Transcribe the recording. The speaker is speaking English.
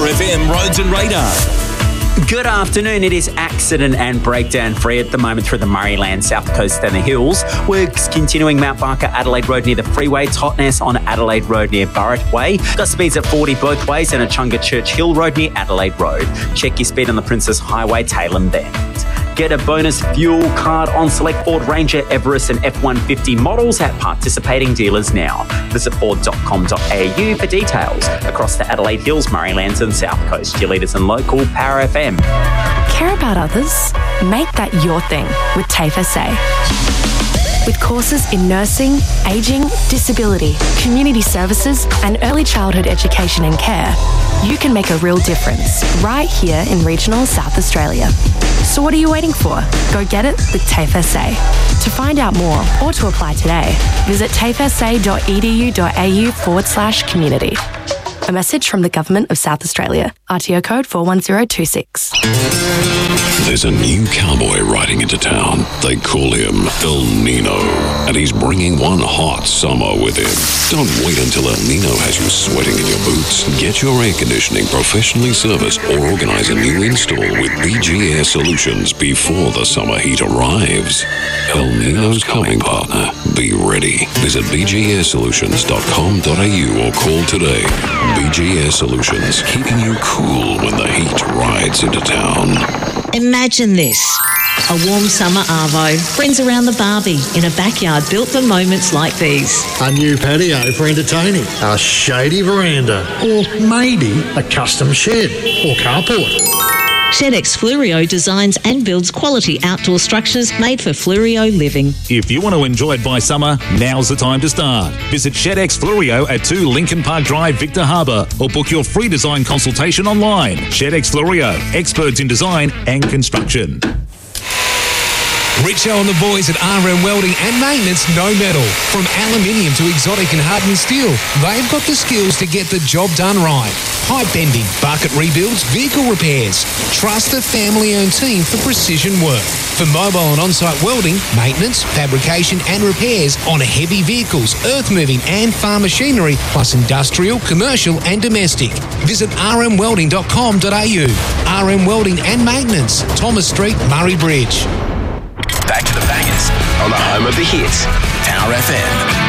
Power FM Roads and Radar. Good afternoon. It is accident and breakdown free at the moment through the Murrayland, South Coast and the hills. We're continuing Mount Barker, Adelaide Road near the freeway, Totnes on Adelaide Road near Burritt Way. Got speeds at 40 both ways, and Echunga Church Hill Road near Adelaide Road. Check your speed on the Princess Highway, Tailem Bend. Get a bonus fuel card on select Ford Ranger, Everest and F-150 models at participating dealers now. Visit ford.com.au for details. Across the Adelaide Hills, Murraylands and South Coast, your leaders in local Power FM. Care about others? Make that your thing with TAFE SA. With courses in nursing, ageing, disability, community services and early childhood education and care, you can make a real difference right here in regional South Australia. So what are you waiting for? Go get it with TAFE SA. To find out more or to apply today, visit tafesa.edu.au/community. A message from the Government of South Australia. RTO code 41026. There's a new cowboy riding into town. They call him El Nino, and he's bringing one hot summer with him. Don't wait until El Nino has you sweating in your boots. Get your air conditioning professionally serviced or organize a new install with BG Air Solutions before the summer heat arrives. El Nino's coming, partner. Be ready. Visit bgarsolutions.com.au or call today. BG Air Solutions, keeping you cool when the heat rides into town. Imagine this. A warm summer arvo, friends around the barbie, in a backyard built for moments like these. A new patio for entertaining, a shady veranda, or maybe a custom shed or carport. ShedX Flurio designs and builds quality outdoor structures made for Flurio living. If you want to enjoy it by summer, now's the time to start. Visit ShedX Flurio at 2 Lincoln Park Drive, Victor Harbour, or book your free design consultation online. ShedX Flurio, experts in design and construction. Richo and the boys at RM Welding and Maintenance know metal. From aluminium to exotic and hardened steel, they've got the skills to get the job done right. Pipe bending, bucket rebuilds, vehicle repairs. Trust the family-owned team for precision work. For mobile and on-site welding, maintenance, fabrication and repairs on heavy vehicles, earth-moving and farm machinery, plus industrial, commercial and domestic. Visit rmwelding.com.au. RM Welding and Maintenance, Thomas Street, Murray Bridge. Back to the bangers on the home of the hits, Power FM.